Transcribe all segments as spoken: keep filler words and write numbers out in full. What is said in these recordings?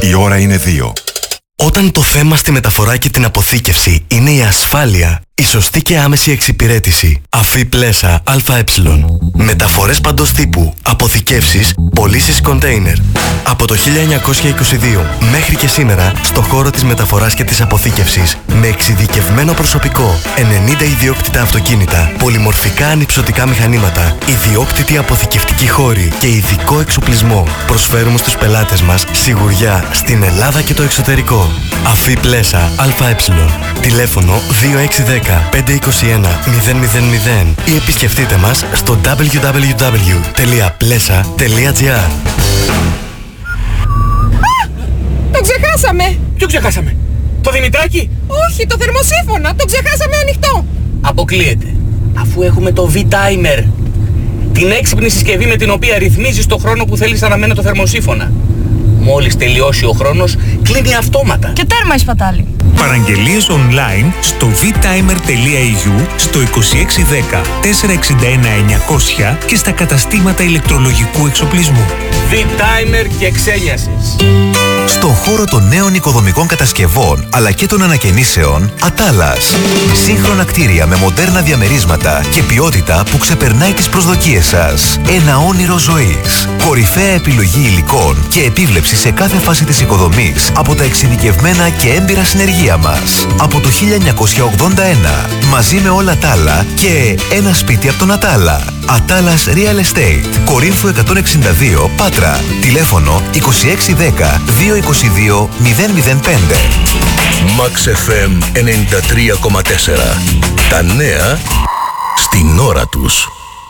Η ώρα είναι δύο. Όταν το θέμα στη μεταφορά και την αποθήκευση είναι η ασφάλεια, η σωστή και άμεση εξυπηρέτηση. Αφή Πλέσα ΑΕ. Μεταφορές παντός τύπου, αποθηκεύσεις, πωλήσεις κοντέινερ. Από το χίλια εννιακόσια είκοσι δύο μέχρι και σήμερα, στο χώρο της μεταφοράς και της αποθήκευσης, με εξειδικευμένο προσωπικό, ενενήντα ιδιόκτητα αυτοκίνητα, πολυμορφικά ανυψωτικά μηχανήματα, ιδιόκτητη αποθηκευτική χώρη και ειδικό εξοπλισμό, προσφέρουμε στους πελάτες μας σιγουριά στην Ελλάδα και το εξωτερικό. Αφή Πλέσα ΑΕ. Τηλέφωνο δύο έξι ένα μηδέν πέντε είκοσι ένα μηδέν μηδέν μηδέν ή επισκεφτείτε μας στο double-u double-u double-u τελεία πλέσα τελεία τζι άρ. Το ξεχάσαμε! Ποιο ξεχάσαμε? Το Δημητράκη? Όχι, το θερμοσύφωνα! Το ξεχάσαμε ανοιχτό! Αποκλείεται. Αφού έχουμε το V-Timer. Την έξυπνη συσκευή με την οποία ρυθμίζεις το χρόνο που θέλεις να αναμένει το θερμοσύφωνα. Μόλις τελειώσει ο χρόνος, κλείνει αυτόματα. Και τέρμα η σπατάλη. Παραγγελίες online στο β-timer τελεία ι γιου, στο είκοσι έξι δέκα τετρακόσια εξήντα ένα εννιακόσια και στα καταστήματα ηλεκτρολογικού εξοπλισμού. V-Timer και ξένιασες. Στον χώρο των νέων οικοδομικών κατασκευών αλλά και των ανακαινήσεων, Ατάλας. Σύγχρονα κτίρια με μοντέρνα διαμερίσματα και ποιότητα που ξεπερνάει τις προσδοκίες σας. Ένα όνειρο ζωής. Κορυφαία επιλογή υλικών και επίβλεψη σε κάθε φάση της οικοδομής από τα εξειδικευμένα και έμπειρα συνεργεία μας. Από το χίλια εννιακόσια ογδόντα ένα, μαζί με όλα τα άλλα και ένα σπίτι από τον Ατάλα. Ατάλας Real Estate, Κορίνθου εκατόν εξήντα δύο, Πάτρα. Τηλέφωνο είκοσι έξι δέκα διακόσια είκοσι δύο μηδέν μηδέν πέντε. Max εφ εμ ενενήντα τρία κόμμα τέσσερα. Τα νέα στην ώρα τους.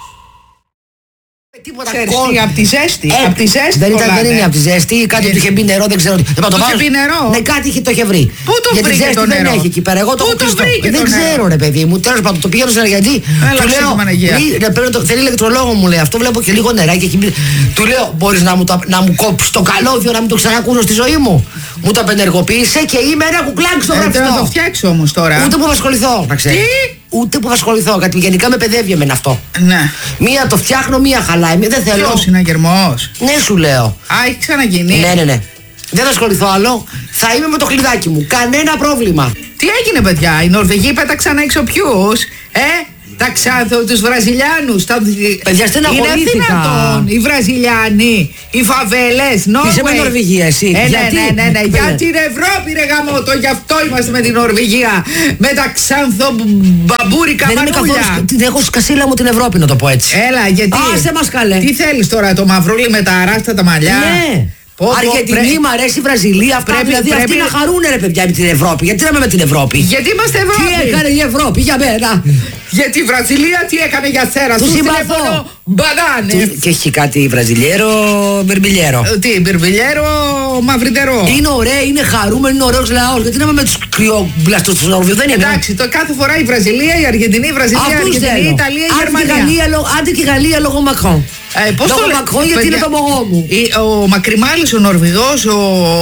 Ξέρεις τι, απ' τη ζέστη, Ε, απ' τη ζέστη δεν, ήταν, κολλάνε. δεν είναι από τη ζέστη, κάτι του είχε μπει νερό, δεν ξέρω τι. Δεν Του είχε μπει νερό? Ναι, κάτι είχε, το είχε βρει. Πού το Γιατί βρήκε ζέστη το δεν νερό? έχει εκεί πέρα. Εγώ το Πού έχω το κλειστό. βρήκε Δεν το ξέρω, νερό? ρε παιδί μου. Τέλος πάντων, το πήγαινε στον Αργιαντή. Έλα, Του λέω, Παναγία. «Βρει, ρε, παίρνω το- θέλει ηλεκτρολόγο, μου λέει. Αυτό βλέπω και λίγο νεράκι. Έχει μπει». Του λέω, μπορείς να μου, το- να μου κόψεις το καλώδιο, να μην το ξανακούσω στη ζωή μου. Μου το απενεργοποίησε και είμαι ένα κουκλάκι στο Ε, γραφτό. να το φτιάξω όμως τώρα. Ούτε που θα ασχοληθώ, να ξέρεις. Τι? Ούτε που θα ασχοληθώ, γιατί γενικά με παιδεύει εμένα αυτό. Ναι. Μία το φτιάχνω, μία χαλάει. Μία δεν θέλω. Ποιος είναι αγερμός? Ναι, σου λέω. Α, έχει ξαναγίνει. Ναι, ναι, ναι. Δεν θα ασχοληθώ άλλο. Θα είμαι με το κλειδάκι μου. Κανένα πρόβλημα. Τι έγινε, παιδιά? Οι Νορβηγοί πέταξαν έξω ποιους? Ε, τα ξάνθο, τους Βραζιλιάνους. Τα... Παιδιά, στεναχωρήθηκα. Είναι δυνατόν οι Βραζιλιάνοι, οι φαβέλες, Νόρβεϊ. Είσαι με Νορβηγία, εσύ. Ε, Γιατί? ναι, ναι, ναι, ναι. Πέλε. Για την Ευρώπη, ρε γαμώτο, γι' αυτό είμαστε με την Νορβηγία. Με τα ξάνθο μπαμπούρικα Δεν είμαι μανούλια. καθόλου. Την έχω σκασίλα μου την Ευρώπη, να το πω έτσι. Έλα, γιατί. Άσε μας καλέ. Τι θέλεις τώρα, το μαυρούλι με τα αράστα τα μαλλιά? Ναι. Πω, πω, Αργεντινή, πρέ- μ' αρέσει η Βραζιλία. Αυτά Πρέπει- δηλαδή αυτοί πρέπει- να χαρούνε, ρε παιδιά, με την Ευρώπη. Γιατί να είμαι με την Ευρώπη. Γιατί είμαστε Ευρώπη? Τι έκανε η Ευρώπη για μένα. Γιατί η Βραζιλία τι έκανε για σέρα? Του Σου συμπαθώ. τηλέφωνο μπανάνε. Του- Και έχει κάτι βραζιλιέρο, μπερμπιλιέρο. Ε, Τι, μπιρμπιλιέρο, μαυριτερό. Είναι ωραία, είναι χαρούμενο, είναι ωραίος λαός. Γιατί να είμαι με τους κρυόμπλαστους του Νορβηγού, δεν είναι. Εντάξει, το κάθε φορά η Βραζιλία, η Αργεντινή, η Βραζιλία, η Αυτούς Αργεντινή, η θέλω. Ιταλία, η Άντε και Γερμανία. Γαλλία λόγω- Άντε και η Γαλλία λόγω Μακρόν. Ε, πώς Λόγω το λέ- Μακρόν, γιατί παιδιά, είναι το μογό μου. η- Ο Μακριμάλης, ο Νορβηγός, ο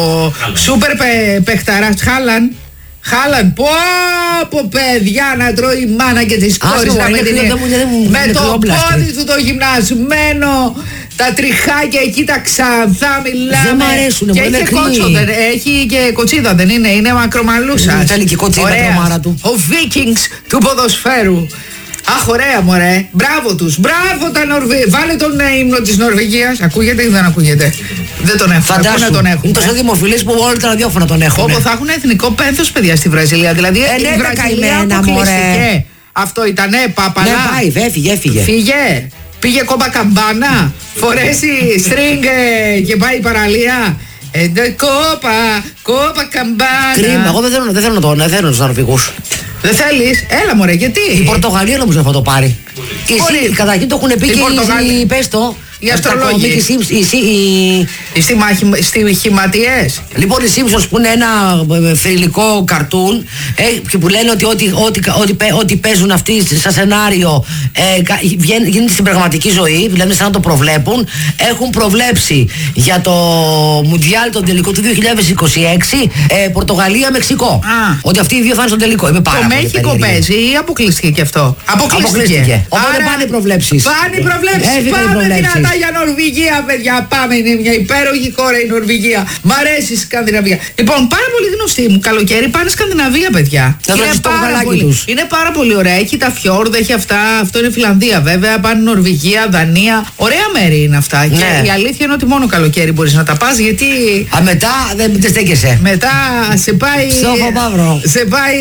σούπερ πε- παιχταράς Χάλαν. Χάλαν, πω πω παιδιά να τρώει η μάνα και τις Άσε κόρες μου, να είναι με την... κρύο, δεν μου- δεν μου- Με είναι το κρυόμπλαστρο. πόδι του το γυμνασμένο, τα τριχάκια εκεί τα ξανθά μιλάμε. Δεν μ' αρέσουνε, Και μου, είναι έχει κρύοι. κότσο, δεν- έχει και κοτσίδα, δεν είναι, είναι μακρομαλούσα. Mm, θέλει και κοτσίδα τρομάρα του. Ο Vikings του ποδοσφαίρου. Αχ, ωραία, μωρέ. Μπράβο τους. Μπράβο τα Νορβηγία. Βάλε τον ε, ύμνο της Νορβηγίας. Ακούγεται ή δεν ακούγεται? Δεν τον έχουν. Πού να Φαντάσου, τον έχουν. είναι τόσο δημοφιλής που όλα τα ραδιόφωνα τον έχουν. Όπω θα έχουν εθνικό πένθος, παιδιά, στη Βραζιλία. Δηλαδή Ε, η ναι, τα Βραζιλία καημένα, αποκλειστηκε. μωρέ. Αυτό ήτανε, παπαλά. Ναι, πάει, έφυγε, έφυγε. Φύγε. Πήγε κόμπα καμπάνα. Φορέσει string ε, και πάει παραλία. Ε, ντε, κόπα, κόπα καμπάνα. Κρίμα, εγώ δεν θέλω, δεν θέλω να το δεν θέλω τους Νορβηγούς. Δεν θέλεις? Έλα μωρέ, γιατί? Η Πορτογαλία νομίζω θα το πάρει. Μπορεί. Εσύ, καταρχήν το έχουν πει Η και Πορτογαλία. οι, πες το, Οι τα αστρολόγοι. κόμικ, οι Sims- οι- οι- οι- Στη, μάχη, στη χηματιές. Λοιπόν, οι Simpsons που είναι ένα ε, θρυλικό καρτούν ε, και που λένε ότι ό,τι, ό,τι, ό,τι, παι- ό,τι παίζουν αυτοί στα σενάριο ε, κα- βγαίνει- γίνεται στην πραγματική ζωή, δηλαδή σαν να το προβλέπουν, έχουν προβλέψει για το Μουντιάλ τον τελικό του δύο χιλιάδες είκοσι έξι ε, Πορτογαλία-Μεξικό. Α. Ότι αυτοί οι δύο θα είναι στον τελικό. Είμαι πάρα Το πολύ Μέχικο περίεργη. παίζει ή αποκλείστηκε και αυτό? Αποκλείστηκε. Αποκλείστηκε. Οπότε Άρα, πάνε οι προβλέψεις. Πάνε οι προβλέψεις. Έφυγαν οι Πάμε προβλέψεις. δυνατά όλα για Νορβηγία, παιδιά. Πάμε, είναι μια υπέροχη χώρα η Νορβηγία. Μ' αρέσει η Σκανδιναβία. Λοιπόν, πάρα πολύ γνωστοί μου. Καλοκαίρι πάνε Σκανδιναβία, παιδιά. Είναι πάρα, πολύ, είναι πάρα πολύ ωραία. Έχει τα φιόρδα, έχει αυτά. Αυτό είναι Φιλανδία, βέβαια. Πάνε Νορβηγία, Δανία. Ωραία μέρη είναι αυτά. Ναι. Και η αλήθεια είναι ότι μόνο καλοκαίρι μπορεί να τα πα, γιατί. Α, μετά δεν στέκεσαι. Μετά σε πάει. Ψόφο μαύρο. Σε πάει.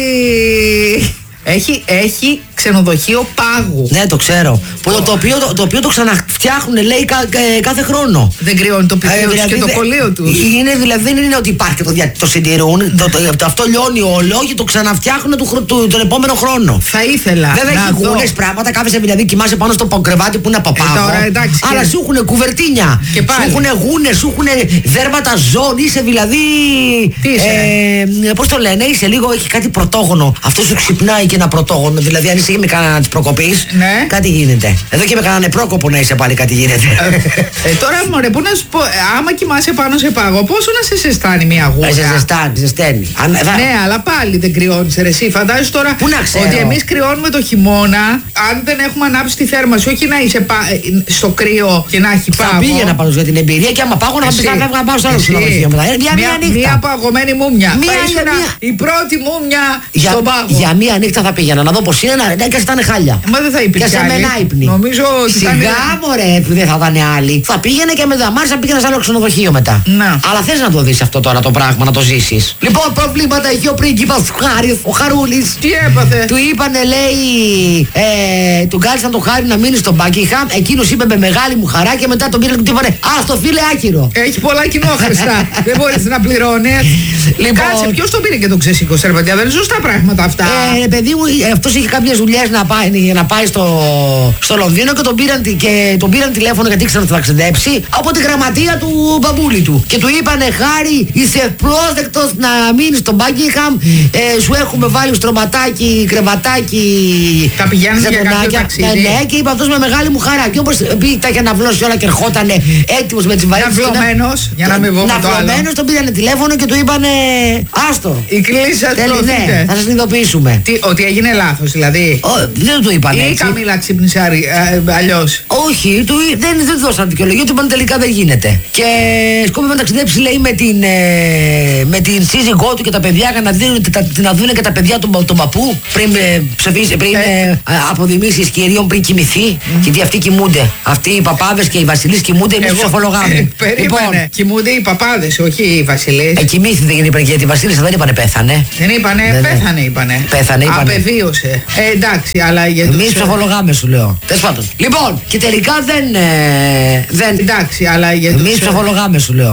Έχει, έχει ξενοδοχείο πάγου. Ναι, το ξέρω. Που το, το, οποίο, το, το οποίο το ξαναφτιάχνουν, λέει, κα, κα, κάθε χρόνο. Δεν κρυώνει το πτυχίο ε, δηλαδή, και το κολλείο του. Είναι, δηλαδή, δεν είναι ότι υπάρχει και το, το συντηρούν. το, το, το, αυτό λιώνει όλο και το ξαναφτιάχνουν του, του, τον επόμενο χρόνο. Θα ήθελα. Βέβαια έχει γούνες πράγματα. Κάθεσαι δηλαδή, κοιμάσαι πάνω στο κρεβάτι που είναι από πάγο. Ε, αλλά σου έχουν κουβερτίνια. Σου έχουν γούνες, σου έχουν δέρματα ζώων. Είσαι δηλαδή. Τι είσαι. Ε, Πώς το λένε, είσαι λίγο, έχει κάτι πρωτόγονο. Αυτό σου ξυπνάει και ένα πρωτόγονο. Δηλαδή, αν είσαι με κανένα τη προκοπή, ναι. κάτι γίνεται. Εδώ και με κανέναν πρόκοπο να είσαι πάλι, κάτι γίνεται. ε, τώρα, μωρέ, πού να σου πω, άμα κοιμάσαι πάνω σε πάγο, πόσο να σε ζεστάνει μια γούνα. Ε, σε ζεστάνει, ζεσταίνει. Αν, θα... Ναι, αλλά πάλι δεν κρυώνει, εσύ. Φαντάζεσαι τώρα ότι εμεί κρυώνουμε το χειμώνα, αν δεν έχουμε ανάψει τη θέρμανση, όχι να είσαι πα... στο κρύο και να έχει πάγο. Θα πήγαινα πάνω για την εμπειρία και άμα πάγω να πει να φεύγω να πάω στο άλλο ξενοδοχείο μετά. Μια, μια, μια, μια παγωμένη μούμια. Μια, μια, μια... Η πρώτη μούμια για, στον πάγο. Για μία νύχτα θα πήγαινα να δω πώ είναι, να και ήταν χάλια. Μα δεν θα υπήρχε. Και σε μένα ύπνη. Νομίζω ότι. Σιγά, ήταν... μωρέ, που δεν θα ήταν άλλοι. Θα πήγαινε και με δαμάρι, θα πήγαινε σε άλλο ξενοδοχείο μετά. Να. Αλλά θε να το δει αυτό τώρα το πράγμα, να το ζήσει. Λοιπόν, προβλήματα έχει ο πρίγκιπας του Χάρη, ο Χαρούλης. Τι έπαθε. Του είπανε, λέει, ε, του κάλεσαν το Χάρη να μείνει στον Buckingham. Εκείνος είπε με μεγάλη μου χαρά και μετά τον πήραν και του είπανε, α, το φίλε άκυρο. Έχει πολλά κοινόχρηστα. Δεν μπορεί να πληρώνει. Λοιπόν, κάτσε, ποιο τον πήρε και τον ξεσήκωσε, ρε παιδιά, δεν είναι σωστά πράγματα αυτά. Ε, παιδί μου, αυτό είχε κάποιες δουλειές να πάει, για να πάει στο, στο Λονδίνο και τον, πήραν, και τον πήραν τηλέφωνο γιατί ήξεραν ότι θα ταξιδέψει από τη γραμματεία του μπαμπούλη του. Και του είπανε, Χάρη, είσαι ευπρόσδεκτος να μείνει στο Buckingham. Ε, σου έχουμε βάλει στρωματάκι, κρεβατάκι. Τα πηγαίνουν για κάποιο ταξίδι. Ναι, ναι, και είπε αυτός με μεγάλη μου χαρά. Και όπως τα είχε αναβλώσει όλα και ερχότανε έτοιμος με τις βαλίτσες. Ναυλωμένος, για να μην βγούμε το άλλο. Ναυλωμένος, τον πήρανε τηλέφωνο και του είπανε, άστο. Η κλίση σας ναι, θα σας ειδοποιήσουμε. Τι, ότι έγινε λάθος δηλαδή. Ο, δεν του είπαν έτσι. Ή η Καμίλα ξύπνησε αλλιώς. Όχι, του, δεν, δεν δώσαν δικαιολογία, του είπαν τελικά δεν γίνεται. Και σκόπευε να ταξιδέψει, λέει, με την, ε, με την σύζυγό του και τα παιδιά για να δίνουν, τα, να δουν και τα παιδιά του τον παππού πριν, ε, ψεφίσει, πριν ε. ε, αποδημήσεις κυρίων πριν κοιμηθεί. Mm. Γιατί αυτοί κοιμούνται. Αυτοί οι παπάδες και οι βασιλείς κοιμούνται, εμείς ψοφολογάμε. Ε, περίμενε. Λοιπόν, κοιμούνται οι παπάδες, όχι οι βασιλείς. Ε, κοιμήθηκε δεν είπαν, γιατί οι βασίλισσες δεν είπανε πέθανε. Δεν είπανε, δεν, πέθανε είπανε. Πέθανε είπανε. Απεβίωσε. Ε, εντάξει, αλλά για τους... Εμείς ψοφολογάμε, σου λέω. Τέλος πάντων. Λοιπόν, και τελικά δεν... Ε, δεν... Εντάξει, αλλά για τους... Εμείς ψοφολογάμε, σου λέω.